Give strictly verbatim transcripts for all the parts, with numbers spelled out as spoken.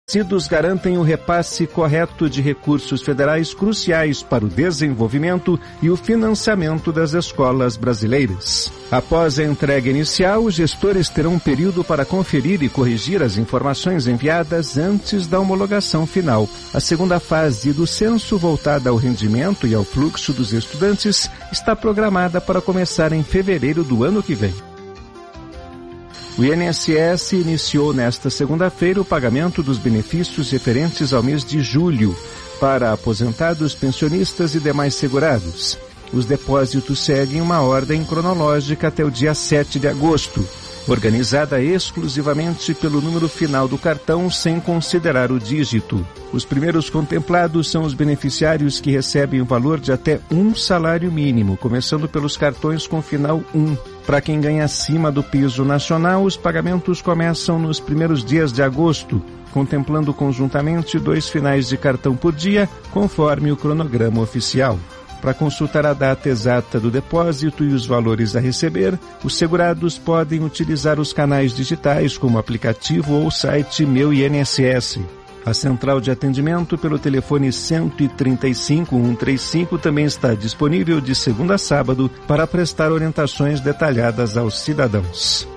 Cidos garantem o repasse correto de recursos federais cruciais para o desenvolvimento e o financiamento das escolas brasileiras. Após a entrega inicial, os gestores terão um período para conferir e corrigir as informações enviadas antes da homologação final. A segunda fase do censo, voltada ao rendimento e ao fluxo dos estudantes, está programada para começar em fevereiro do ano que vem. O I N S S iniciou nesta segunda-feira o pagamento dos benefícios referentes ao mês de julho para aposentados, pensionistas e demais segurados. Os depósitos seguem uma ordem cronológica até o dia sete de agosto, organizada exclusivamente pelo número final do cartão sem considerar o dígito. Os primeiros contemplados são os beneficiários que recebem o valor de até um salário mínimo, começando pelos cartões com final um. Para quem ganha acima do piso nacional, os pagamentos começam nos primeiros dias de agosto, contemplando conjuntamente dois finais de cartão por dia, conforme o cronograma oficial. Para consultar a data exata do depósito e os valores a receber, os segurados podem utilizar os canais digitais como o aplicativo ou o site Meu I N S S. A central de atendimento pelo telefone cento e trinta e cinco, cento e trinta e cinco também está disponível de segunda a sábado para prestar orientações detalhadas aos cidadãos.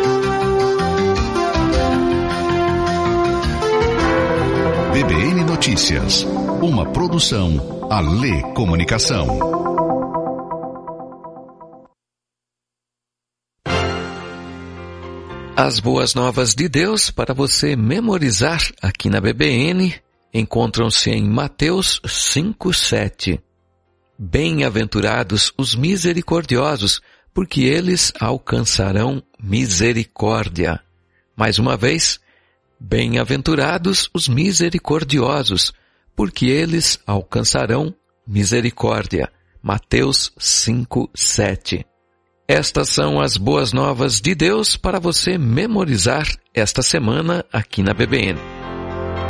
B B N Notícias, uma produção Alê Comunicação. As boas novas de Deus para você memorizar aqui na B B N encontram-se em Mateus cinco, sete. Bem-aventurados os misericordiosos, porque eles alcançarão misericórdia. Mais uma vez, bem-aventurados os misericordiosos, porque eles alcançarão misericórdia. Mateus cinco, sete. Estas são as boas novas de Deus para você memorizar esta semana aqui na B B N.